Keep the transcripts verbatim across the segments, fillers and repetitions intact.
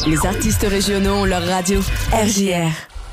Les artistes régionaux ont leur radio. R J R.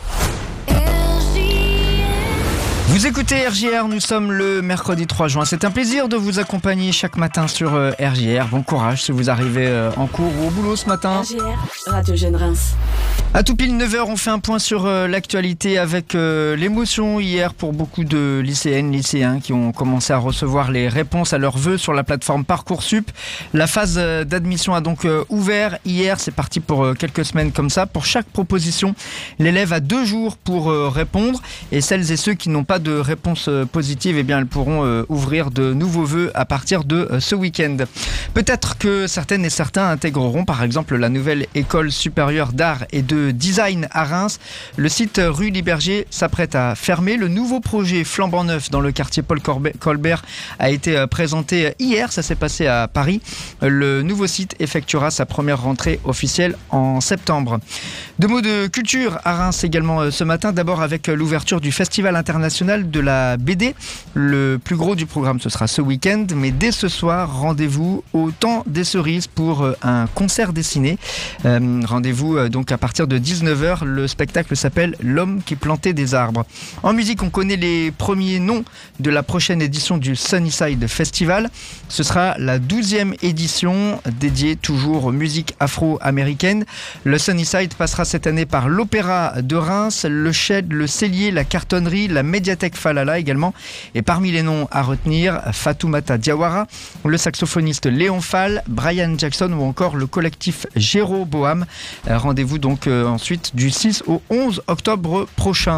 Vous écoutez R J R, nous sommes le mercredi trois juin. C'est un plaisir de vous accompagner chaque matin sur euh, R J R. Bon courage si vous arrivez euh, en cours ou au boulot ce matin. R J R, Radio Jeune Reims. À tout pile neuf heures, on fait un point sur euh, l'actualité avec euh, l'émotion hier pour beaucoup de lycéennes, lycéens qui ont commencé à recevoir les réponses à leurs vœux sur la plateforme Parcoursup. La phase euh, d'admission a donc euh, ouvert hier. C'est parti pour euh, quelques semaines comme ça. Pour chaque proposition, l'élève a deux jours pour euh, répondre. Et celles et ceux qui n'ont pas de réponse euh, positive, eh bien, elles pourront euh, ouvrir de nouveaux vœux à partir de euh, ce week-end. Peut-être que certaines et certains intégreront par exemple la nouvelle école supérieure d'art et de design à Reims. Le site rue Liberger s'apprête à fermer. Le nouveau projet flambant neuf dans le quartier Paul Colbert a été présenté hier. Ça s'est passé à Paris. Le nouveau site effectuera sa première rentrée officielle en septembre. Deux mots de culture à Reims également ce matin. D'abord avec l'ouverture du Festival international de la B D. Le plus gros du programme, ce sera ce week-end. Mais dès ce soir, rendez-vous au Temps des Cerises pour un concert dessiné. Euh, rendez-vous euh, donc à partir de dix-neuf heures. Le spectacle s'appelle L'homme qui plantait des arbres. En musique, on connaît les premiers noms de la prochaine édition du Sunnyside Festival. Ce sera la douzième édition dédiée toujours aux musiques afro-américaines. Le Sunnyside passera cette année par l'Opéra de Reims, le Shed, le Cellier, la Cartonnerie, la Médiathèque Falala également. Et parmi les noms à retenir, Fatoumata Diawara, le saxophoniste Léon Fall, Brian Jackson ou encore le collectif Jéroboam. Rendez-vous donc euh, ensuite du six au onze octobre prochain.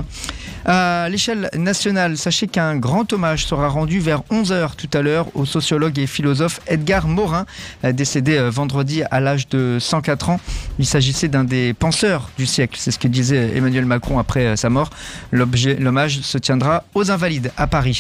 À l'échelle nationale, sachez qu'un grand hommage sera rendu vers onze heures tout à l'heure au sociologue et philosophe Edgar Morin, décédé vendredi à l'âge de cent quatre ans. Il s'agissait d'un des penseurs du siècle, c'est ce que disait Emmanuel Macron après sa mort. L'objet, l'hommage se tiendra aux Invalides à Paris.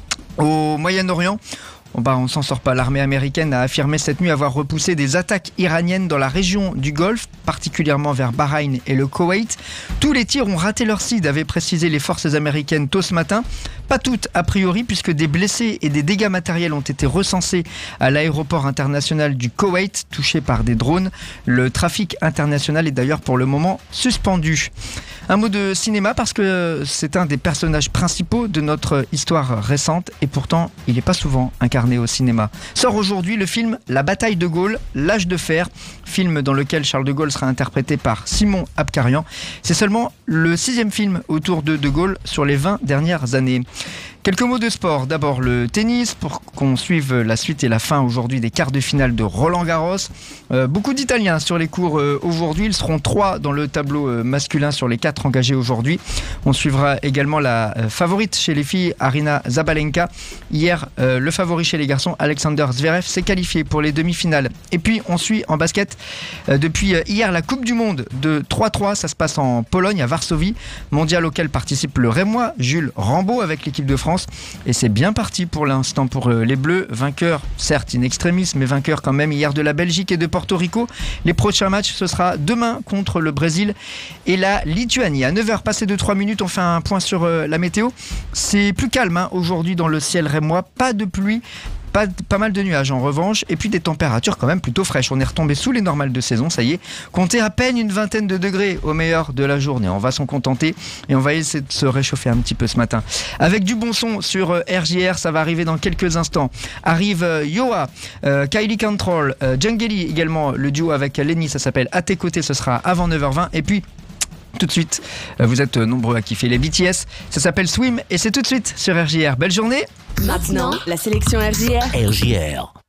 Au Moyen-Orient, Bon bah on s'en sort pas. L'armée américaine a affirmé cette nuit avoir repoussé des attaques iraniennes dans la région du Golfe, particulièrement vers Bahreïn et le Koweït. Tous les tirs ont raté leur cible, avaient précisé les forces américaines tôt ce matin. Pas toutes a priori, puisque des blessés et des dégâts matériels ont été recensés à l'aéroport international du Koweït, touché par des drones. Le trafic international est d'ailleurs pour le moment suspendu. Un mot de cinéma parce que c'est un des personnages principaux de notre histoire récente et pourtant il n'est pas souvent incarné au cinéma. Sort aujourd'hui le film La bataille de Gaulle, l'âge de fer, film dans lequel Charles de Gaulle sera interprété par Simon Abkarian. C'est seulement le sixième film autour de De Gaulle sur les vingt dernières années. Quelques mots de sport. D'abord le tennis, pour qu'on suive la suite et la fin aujourd'hui des quarts de finale de Roland-Garros. Euh, beaucoup d'Italiens sur les cours euh, aujourd'hui. Ils seront trois dans le tableau euh, masculin sur les quatre engagés aujourd'hui. On suivra également la euh, favorite chez les filles, Aryna Zabalenka. Hier, euh, le favori chez les garçons, Alexander Zverev, s'est qualifié pour les demi-finales. Et puis, on suit en basket euh, depuis euh, hier la Coupe du Monde de trois trois. Ça se passe en Pologne, à Varsovie. Mondial auquel participe le Rémois, Jules Rambaud, avec l'équipe de France. Et c'est bien parti pour l'instant pour les Bleus, vainqueurs certes in extremis, mais vainqueurs quand même hier de la Belgique et de Porto Rico. Les prochains matchs, ce sera demain contre le Brésil et la Lituanie. À neuf heures passées de trois minutes, on fait un point sur la météo. C'est plus calme hein, aujourd'hui dans le ciel rémois, pas de pluie. Pas, pas mal de nuages en revanche, et puis des températures quand même plutôt fraîches. On est retombé sous les normales de saison, ça y est. Comptez à peine une vingtaine de degrés au meilleur de la journée. On va s'en contenter et on va essayer de se réchauffer un petit peu ce matin. Avec du bon son sur R J R, ça va arriver dans quelques instants. Arrive euh, Yoa, euh, Kylie Control, euh, Jungeli également, le duo avec Lenny, ça s'appelle À tes côtés, ce sera avant neuf heures vingt. Et puis tout de suite, vous êtes nombreux à kiffer les B T S. Ça s'appelle Swim et c'est tout de suite sur R J R. Belle journée. Maintenant, la sélection R J R. R J R.